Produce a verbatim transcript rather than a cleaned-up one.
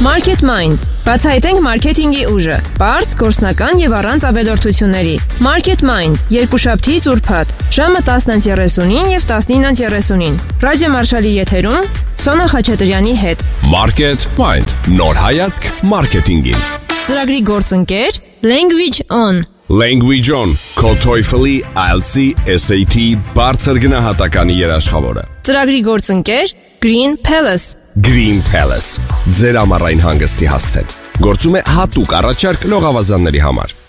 Market Mind. Բացահայտենք մարքեթինգի ուժը։ Պարզ, գործնական եւ առանց ավելորդությունների։ Market Mind. Երկուշաբթիից ուրբաթ, ժամը տասն երեսունին եւ տասնինը երեսունին։ Ռադիո Մարշալի եթերում Սոնա Խաչատրյանի հետ։ Market Mind. Նոր հայացք մարքեթինգին։ Ծրագրի գործընկեր Language On. Language On. Քո TOEFL-ի, I E L T S-ի, S A T բարձր գնահատականի երաշխավորը։ Ծրագրի գործընկեր Green Palace. Green Palace. Ձեր ամառային հանգստի հասցեն։ Գործում է հատուկ առաջարկ լողավազանների համար։